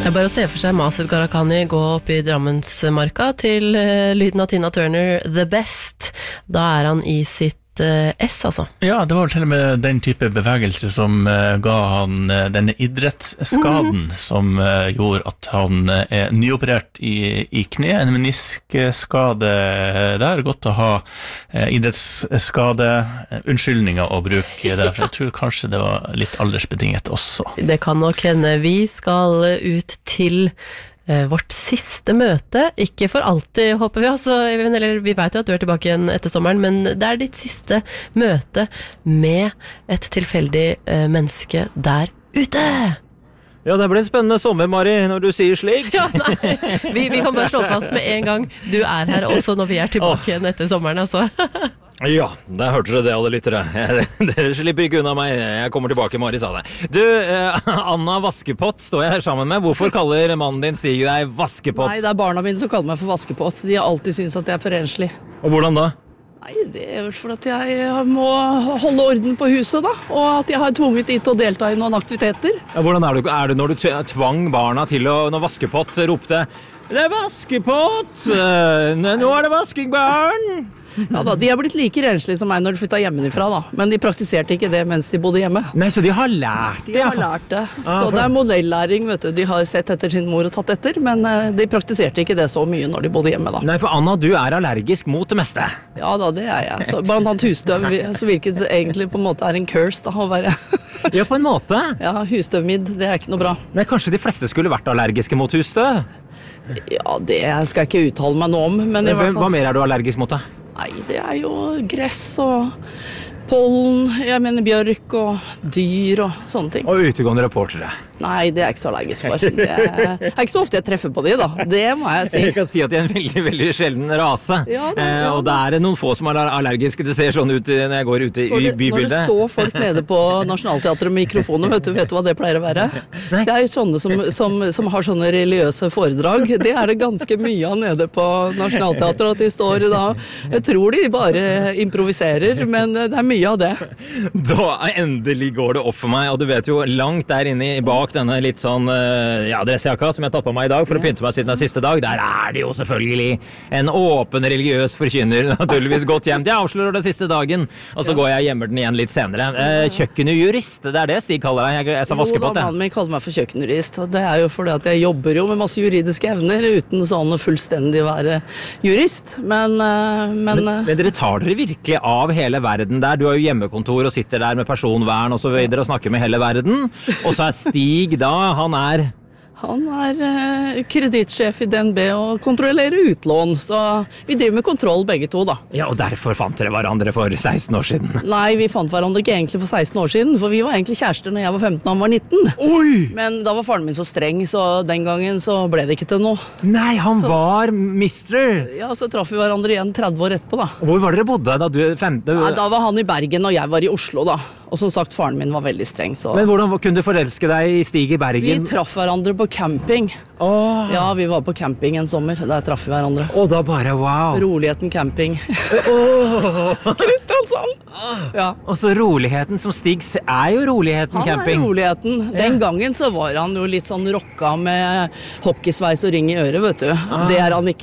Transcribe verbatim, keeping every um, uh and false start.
Det er bare å se for seg Masud Gharahkhani gå opp i Drammensmarka til uh, lyden av Tina Turner, The Best. Da er han i sitt uh, S, altså. Ja, det var til og med den type bevegelse som uh, ga han uh, denne idrettsskaden, mm. som uh, gjorde at han uh, er nyoperert i, i kne, en meniskskade der. Godt å ha uh, idrettsskade, uh, unnskyldninger å bruke der, for jeg tror kanskje det var litt aldersbetinget også. Det kan nok hende. Vi skal ut til uh, vårt siste møte, ikke for alltid håper vi altså, eller vi vet jo at du er tilbake igjen etter sommeren, men det er ditt siste møte med et tilfeldig uh, menneske der ute. Ja, det blir en spennende sommer, Mari, når du sier slik. Ja, nei, vi, vi kan bare slå fast med en gang, du er her også når vi er tilbake igjen etter sommeren, altså. Ja, der hørte dere det, alle lyttere. Dere slipper ikke unna meg. Jeg kommer tilbake, Mari sa det. Du, eh, Anna Vaskepott står jeg her sammen med. Hvorfor kaller mannen din Stig deg Vaskepott? Nei, det er barna mine som kaller meg for Vaskepott. De har alltid syntes at jeg er for enslig. Og hvordan da? Nei, det er jo for at jeg må holde orden på huset da, og at jeg har tvunget de til å delta i noen aktiviteter. Ja, hvordan er det, er det når du tvang barna til å, når Vaskepott ropte «Det er Vaskepott! Nå er det vasking, barn!» Ja da, de har blitt like renslige som meg når de flyttet hjemmefra da, men de praktiserte ikke det mens de bodde hjemme. Nei, så de har lært det? De har lært det, så det er modellæring, vet du. De har sett etter sin mor og tatt etter, men de praktiserte ikke det så mye når de bodde hjemme da. Nei, for Anna, du er allergisk mot det meste. Ja da, det er jeg. Så blant annet husstøv, så virket det egentlig på en måte er en curse da, å være... Ja, på en måte. Ja, husstøvmidd, det er ikke noe bra. Men kanskje de fleste skulle vært allergiske mot husstøv? Ja, det skal jeg ikke uttale meg noe om, men i hvert fall... Hva mer er du allergisk mot da? Nei, det er jo gress og pollen, jeg mener bjørk og dyr og sånne ting. Og utegående reportere. Nei, det er jeg ikke så allergisk for. Det er, det er ikke så ofte jeg treffer på de da, det må jeg si. Jeg kan si at de er en veldig, veldig sjelden rase. Ja, da, ja, eh, og det er noen få som er allergiske, det ser sånn ut når jeg går ute i bybildet. Når det står folk nede på Nationaltheatret med mikrofoner, vet du, vet du hva det pleier å være? Nei. Det er jo sånne som, som, som har sånne religiøse foredrag. Det er det ganske mye av nede på Nationaltheatret, at de står da, jeg tror de bare improviserer, men det er mye av det. Da endelig går det opp for meg, og du vet jo langt der inne bak denne litt sånn, ja, dressjakka som jeg tatt på meg i dag for å pynte meg siden den siste dag, der er det jo selvfølgelig en åpen religiøs forkynner, naturligvis gått hjem. Jeg avslører det siste dagen, og så ja. Går jeg hjemmer den igjen litt senere. Eh, kjøkkenjurist, det er det Stig kaller deg. Jeg, jeg sa Vaskepott, jeg. Jo da, mannen min kaller meg for kjøkkenjurist, og det er jo fordi at jeg jobber jo med masse juridiske evner, uten sånn å fullstendig være jurist, men... men, men, men dere tar dere virkelig av hele verden der. Du har jo hjemmekontor og sitter der med personvern og så videre og snakker med hele verden, og så er Stig da, han er... Han er eh, kreditsjef i D N B og kontrollerer utlån, så vi driver med kontroll begge to da. Ja, og derfor fant dere hverandre for seksten år siden. Nei, vi fant hverandre ikke egentlig for seksten år siden, for vi var egentlig kjærester når jeg var femten og han var nitten. Oi! Men da var faren min så streng, så den gangen så ble det ikke til noe. Nei, han så, var mister! Ja, så traff vi hverandre igjen tretti år etterpå da. Hvor var dere bodde da du femten? Nei, da var han i Bergen og jeg var i Oslo da. Og som sagt, faren min var veldig streng, så... Men hvordan kunne du forelske deg i Stig i Bergen? Vi traff hverandre på camping. Oh. Ja, vi var på camping en sommer. Der traff vi hverandre. Og da bare, wow! Roligheten camping. Oh. Kristiansand! Ja. Og så roligheten som Stig er jo roligheten han camping. Han er roligheten. Den ja. Gangen så var han jo litt sånn rocka med hockeysveis og ring i øret, vet du. Ah. Det er han ikke